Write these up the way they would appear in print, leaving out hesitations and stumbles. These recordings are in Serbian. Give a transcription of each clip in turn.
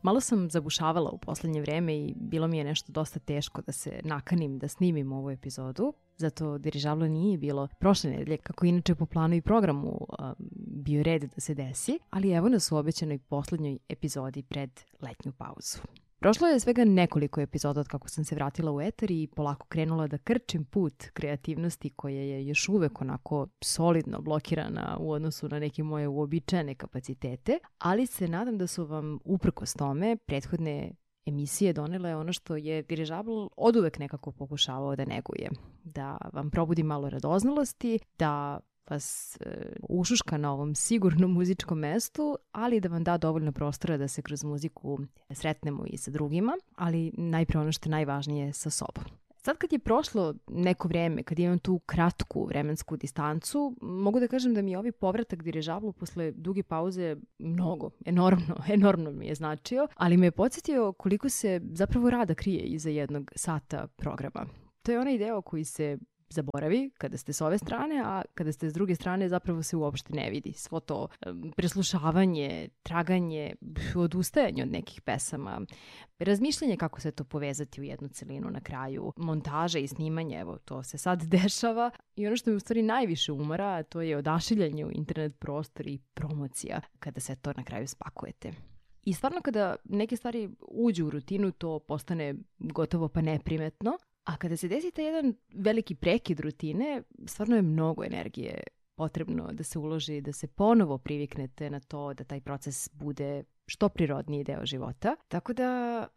Malo sam zabušavala u poslednje vreme i bilo mi je nešto dosta teško da se nakanim da snimim ovu epizodu. Zato dirižabla nije bilo prošle nedelje, kako inače po planu i programu bio red da se desi, ali evo nas u obećanoj poslednjoj epizodi pred letnju pauzu. Prošlo je svega nekoliko epizoda od kako sam se vratila u etar i polako krenula da krčim put kreativnosti koja je još uvek onako solidno blokirana u odnosu na neke moje uobičajene kapacitete, ali se nadam da su vam uprkos tome prethodne emisije donele ono što je dirižabl oduvek nekako pokušavao da neguje. Da vam probudi malo radoznalosti, da vas ušuška na ovom sigurnom muzičkom mestu, ali da vam da dovoljno prostora da se kroz muziku sretnemo i sa drugima, ali najpre ono što je najvažnije sa sobom. Sad kad je prošlo neko vreme, kad imam tu kratku vremensku distancu, mogu da kažem da mi je ovaj povratak dirižablu posle duge pauze mnogo, enormno mi je značio, ali me je podsjetio koliko se zapravo rada krije iza jednog sata programa. To je onaj deo koji se zaboravi kada ste s ove strane, a kada ste s druge strane zapravo se uopšte ne vidi. Svo to preslušavanje, traganje, odustajanje od nekih pesama, razmišljanje kako se to povezati u jednu celinu na kraju, montaža i snimanje, evo to se sad dešava. I ono što me u stvari najviše umara, to je odašiljanje u internet prostor i promocija kada se to na kraju spakujete. I stvarno kada neke stvari uđu u rutinu, to postane gotovo pa neprimetno. A kada se desi taj jedan veliki prekid rutine, stvarno je mnogo energije potrebno da se uloži, da se ponovo priviknete na to da taj proces bude što prirodniji deo života. Tako da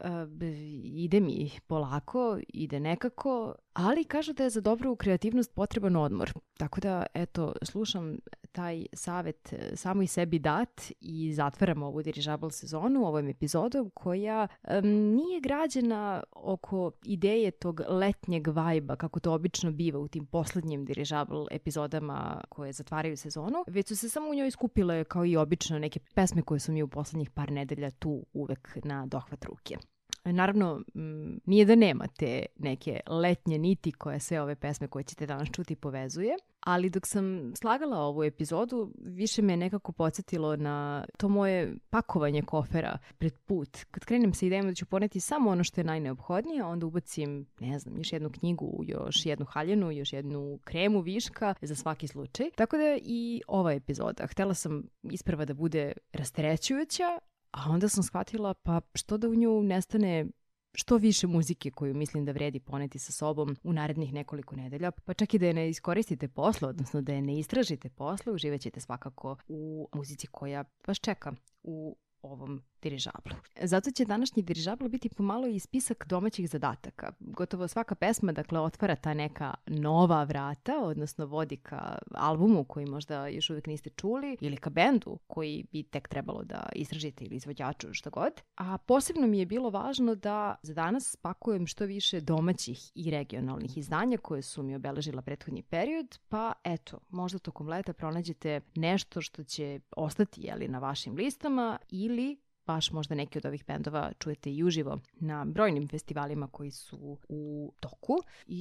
ide mi polako, ide nekako, ali kažu da je za dobru kreativnost potreban odmor. Tako da, eto, slušam taj savet samo i sebi dat i zatvaram ovu dirižabl sezonu ovom epizodom koja nije građena oko ideje tog letnjeg vajba, kako to obično biva u tim poslednjim dirižabl epizodama koje zatvaraju sezonu, već su se samo u njoj skupile kao i obično neke pesme koje su mi u poslednjih par nedelja tu uvek na dohvat ruke. Naravno, nije da nema te neke letnje niti koje sve ove pesme koje ćete danas čuti povezuje, ali dok sam slagala ovu epizodu, više me nekako podsjetilo na to moje pakovanje kofera pred put. Kad krenem sa idejom da ću poneti samo ono što je najneophodnije, onda ubacim, još jednu knjigu, još jednu haljinu, još jednu kremu viška za svaki slučaj. Tako da i ova epizoda. Htela sam isprva da bude rasterećujuća, a onda sam shvatila pa što da u nju nestane što više muzike koju mislim da vredi poneti sa sobom u narednih nekoliko nedelja, pa čak i da je ne iskoristite posle, odnosno da je ne istražite posle, uživat ćete svakako u muzici koja vas čeka u ovom dirižablu. Zato će današnji dirižabl biti pomalo i spisak domaćih zadataka. Gotovo svaka pesma, dakle, otvara ta neka nova vrata, odnosno vodi ka albumu koji možda još uvijek niste čuli ili ka bendu koji bi tek trebalo da istražite ili izvođaču, što god. A posebno mi je bilo važno da za danas spakujem što više domaćih i regionalnih izdanja koje su mi obeležila prethodni period, pa eto, možda tokom leta pronađete nešto što će ostati na vašim listama ili baš možda neki od ovih bendova čujete i uživo na brojnim festivalima koji su u toku.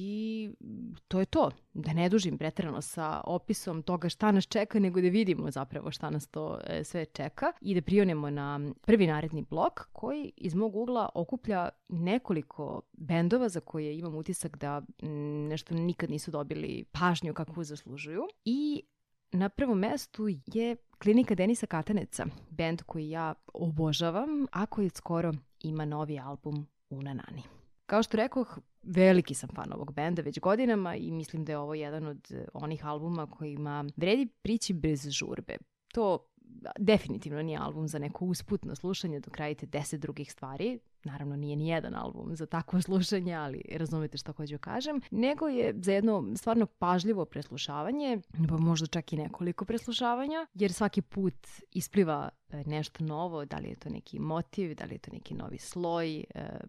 I to je to. Da ne dužim preterano sa opisom toga šta nas čeka, nego da vidimo zapravo šta nas to sve čeka i da prionemo na prvi naredni blok koji iz mog ugla okuplja nekoliko bendova za koje imam utisak da nešto nikad nisu dobili pažnju kakvu zaslužuju. I na prvom mestu je Klinika Denisa Kataneca, bend koji ja obožavam, a koji skoro ima novi album Una Nani. Kao što rekoh, veliki sam fan ovog benda već godinama i mislim da je ovo jedan od onih albuma kojima vredi prići bez žurbe. To definitivno nije album za neko usputno slušanje dok radite 10 drugih stvari. Naravno nije ni jedan album za takvo slušanje, ali razumete što hoću kažem. Nego je za jedno stvarno pažljivo preslušavanje, pa možda čak i nekoliko preslušavanja, jer svaki put ispliva nešto novo, da li je to neki motiv, da li je to neki novi sloj,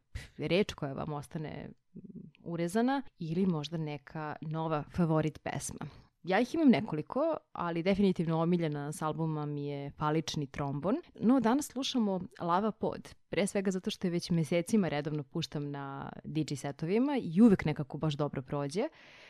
reč koja vam ostane urezana ili možda neka nova favorit pesma. Ja ih imam nekoliko, ali definitivno omiljena s albuma mi je Falični trombon. No danas slušamo Lava Pod, pre svega zato što je već mesecima redovno puštam na DJ setovima i uvek nekako baš dobro prođe.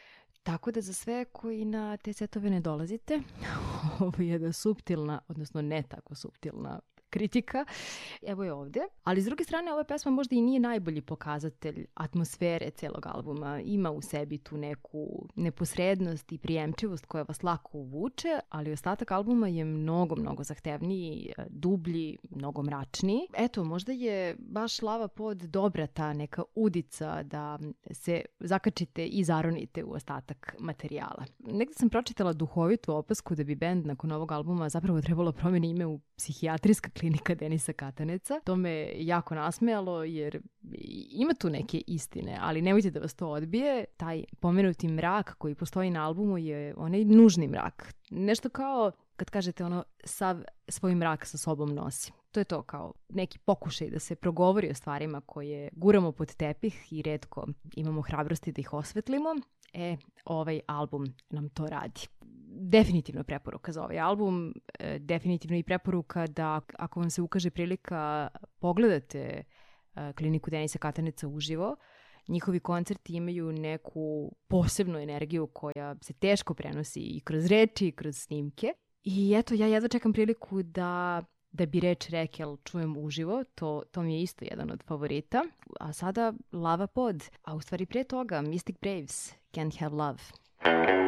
Tako da za sve koji na te setove ne dolazite, ovo je jedna suptilna, odnosno ne tako suptilna kritika. Evo je ovde. Ali s druge strane, ova pesma možda i nije najbolji pokazatelj atmosfere celog albuma. Ima u sebi tu neku neposrednost i prijemčivost koja vas lako uvuče, ali ostatak albuma je mnogo, mnogo zahtevniji, dublji, mnogo mračniji. Eto, možda je baš Lava Pod dobra ta neka udica da se zakačite i zaronite u ostatak materijala. Negde sam pročitala duhovitu opasku da bi bend nakon ovog albuma zapravo trebalo promeni ime u Psihijatrijska klinika Denisa Kataneca. To me jako nasmejalo jer ima tu neke istine, ali nemojte da vas to odbije. Taj pomenuti mrak koji postoji na albumu je onaj nužni mrak. Nešto kao kad kažete ono sav svoj mrak sa sobom nosi. To je to, kao neki pokušaj da se progovori o stvarima koje guramo pod tepih i retko imamo hrabrosti da ih osvetlimo. Ovaj album nam to radi. Definitivno preporuka za ovaj album, definitivno i preporuka da ako vam se ukaže prilika pogledate kliniku Denisa Kataneca uživo. Njihovi koncerti imaju neku posebnu energiju koja se teško prenosi i kroz reči i kroz snimke. I eto, ja jedva čekam priliku da bi reč Rekel čujem uživo, to mi je isto jedan od favorita. A sada Lava Pod, a u stvari pre toga Mystic Braves, Can't Have Love.